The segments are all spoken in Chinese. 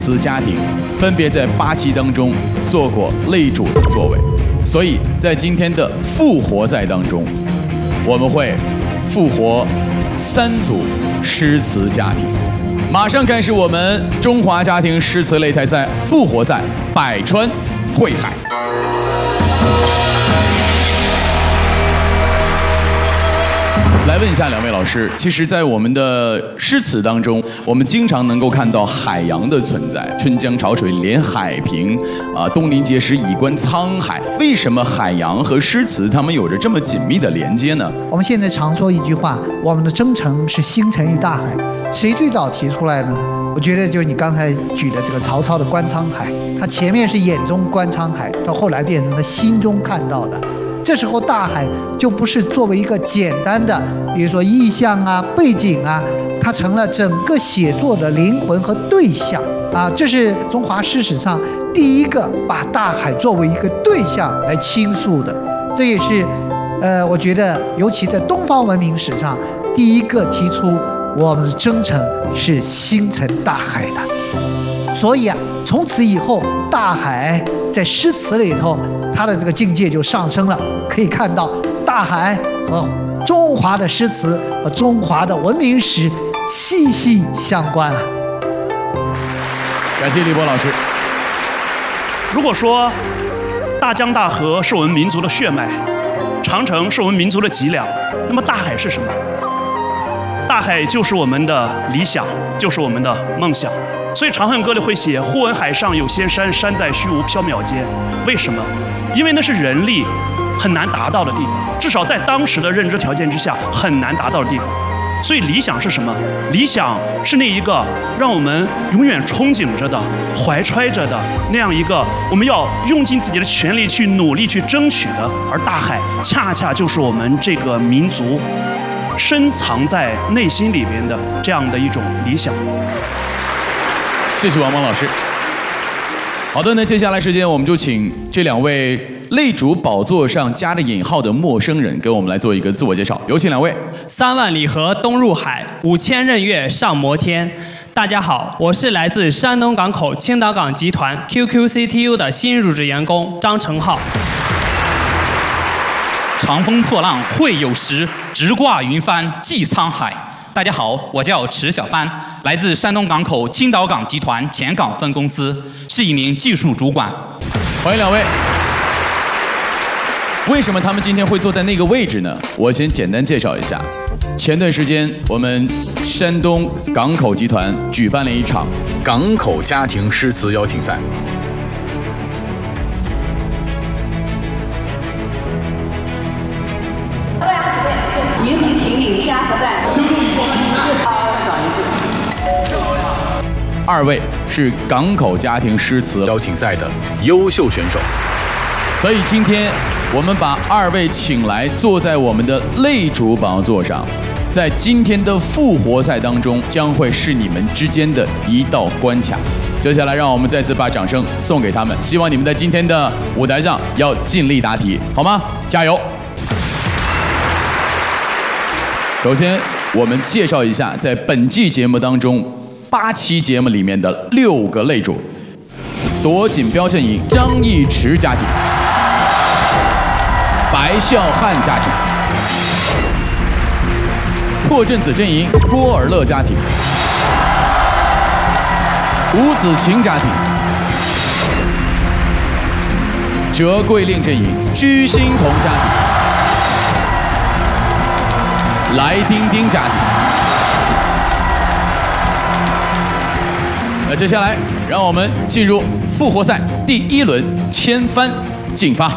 词家庭分别在8期当中做过擂主的座位，所以在今天的复活赛当中，我们会复活3组诗词家庭。马上开始我们中华家庭诗词擂台赛复活赛百川汇海。来问一下2位老师，其实，在我们的诗词当中，我们经常能够看到海洋的存在，春江潮水连海平，东临碣石，以观沧海。为什么海洋和诗词它们有着这么紧密的连接呢？ 我们现在常说一句话，我们的征程是星辰与大海。谁最早提出来呢？我觉得就是你刚才举的这个曹操的观沧海，他前面是眼中观沧海，到后来变成了心中看到的。这时候大海就不是作为一个简单的，比如说意象啊、背景啊，它成了整个写作的灵魂和对象啊。这是中华诗史上第一个把大海作为一个对象来倾诉的，这也是我觉得尤其在东方文明史上第一个提出我们的征程是星辰大海的。所以啊，从此以后大海在诗词里头它的这个境界就上升了，可以看到大海和中华的诗词和中华的文明史息息相关啊。 感谢李波老师。 如果说大江大河是我们民族的血脉，长城是我们民族的脊梁，那么大海是什么？大海就是我们的理想，就是我们的梦想。所以《长恨歌》里会写“忽闻海上有仙山，山在虚无缥缈间”。为什么？因为那是人力很难达到的地方，至少在当时的认知条件之下很难达到的地方。所以理想是什么？理想是那一个让我们永远憧憬着的、怀揣着的那样一个我们要用尽自己的全力去努力去争取的。而大海恰恰就是我们这个民族深藏在内心里边的这样的一种理想。 谢谢王老师。好的，那接下来时间我们就请这2位擂主宝座上加着引号的陌生人给我们来做一个自我介绍，有请2位。 3万里河东入海，5000仞岳上摩天。大家好，我是来自山东港口青岛港集团 QQCTU 的新入职员工张成浩。 长风破浪会有时，直挂云帆济沧海。大家好，我叫池小帆，来自山东港口青岛港集团前港分公司，是一名技术主管。 欢迎2位。为什么他们今天会坐在那个位置呢？我先简单介绍一下。前段时间，我们山东港口集团举办了一场港口家庭诗词邀请赛。 引领请领加核弹。 2位是港口家庭诗词邀请赛的优秀选手，所以今天我们把2位请来，坐在我们的擂主宝座上，在今天的复活赛当中，将会是你们之间的一道关卡。接下来，让我们再次把掌声送给他们，希望你们在今天的舞台上要尽力答题，好吗？加油！首先，我们介绍一下在本季节目当中8期节目里面的6个擂主：夺锦标阵营张义驰家庭、白孝汉家庭、破阵子阵营郭尔乐家庭、吴子晴家庭、折桂令阵营居心同家庭、来丁丁家庭。那接下来，让我们进入复活赛第1轮千帆竞发。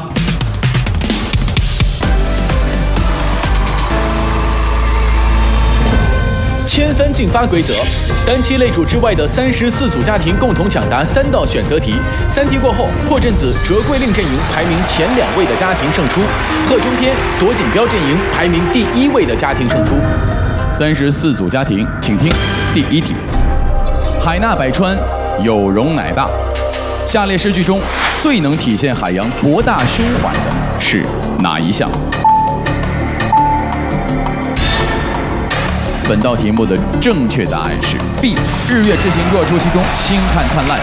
千帆竞发规则：单期擂主之外的34组家庭共同抢答3道选择题，3题过后，破阵子、折桂令阵营排名前2位的家庭胜出；贺中天、夺锦标阵营排名第1位的家庭胜出。 34组家庭，请听第1题：海纳百川，有容乃大。下列诗句中最能体现海洋博大胸怀的是哪一项本道题目的正确答案是 B， 日月之行若出其中，星汉灿烂，